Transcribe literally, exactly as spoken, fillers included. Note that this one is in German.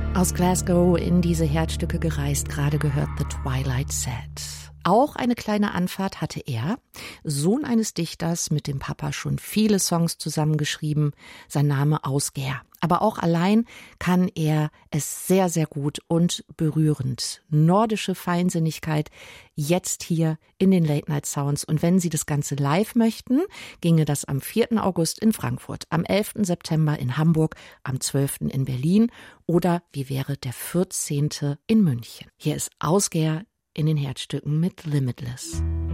Aus Glasgow in diese Herzstücke gereist, gerade gehört The Twilight Sad. Auch eine kleine Anfahrt hatte er, Sohn eines Dichters, mit dem Papa schon viele Songs zusammengeschrieben, sein Name Ausgehr. Aber auch allein kann er es sehr, sehr gut und berührend. Nordische Feinsinnigkeit, jetzt hier in den Late Night Sounds. Und wenn Sie das Ganze live möchten, ginge das am vierten August in Frankfurt, am elften September in Hamburg, am zwölften in Berlin oder wie wäre der vierzehnte in München. Hier ist Ausgehr in den Herzstücken mit Limitless.